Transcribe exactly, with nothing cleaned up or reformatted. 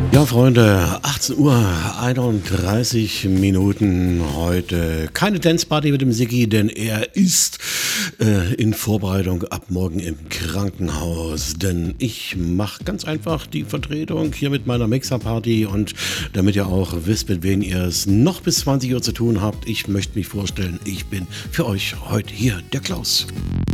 Ja, Freunde, achtzehn Uhr einunddreißig Minuten heute. Keine Tanzparty mit dem Siggi, denn er ist äh, in Vorbereitung ab morgen im Krankenhaus. Denn ich mache ganz einfach die Vertretung hier mit meiner Mixer-Party. Und damit ihr auch wisst, mit wem ihr es noch bis zwanzig Uhr zu tun habt, ich möchte mich vorstellen, ich bin für euch heute hier der Klaus.